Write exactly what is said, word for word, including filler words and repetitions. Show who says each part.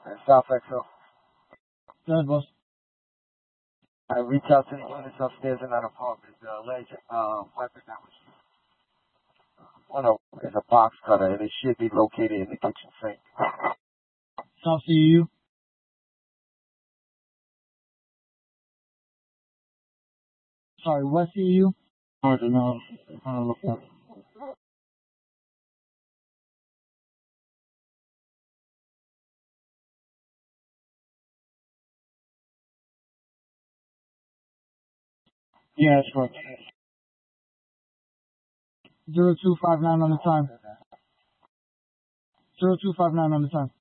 Speaker 1: And South X O.
Speaker 2: Go ahead, boss.
Speaker 1: I reach out to the units upstairs in that apartment. The alleged uh, weapon that was one of is a box cutter, and it should be located in the kitchen sink.
Speaker 2: South C U. Sorry, West C U. Hard to know. I'm trying to look up. Yeah, that's correct. Zero two five nine on the time. Zero two five nine on the time.